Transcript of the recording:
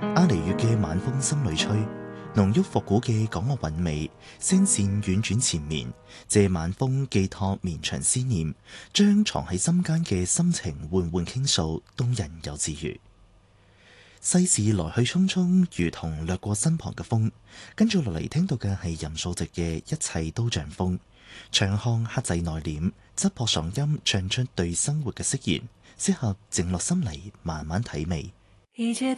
阿離月嘅晚風心裏吹，濃郁復古嘅港樂韻味，聲線婉轉纏綿，借晚風寄託綿長思念，將藏喺心間嘅心情緩緩傾訴，動人又治癒。世事來去匆匆，如同掠過身旁嘅風。跟住落嚟聽到嘅係任素汐嘅一切都像風，長腔克制內斂，質樸爽音唱出對生活嘅釋然，適合靜落心嚟慢慢體味。 一切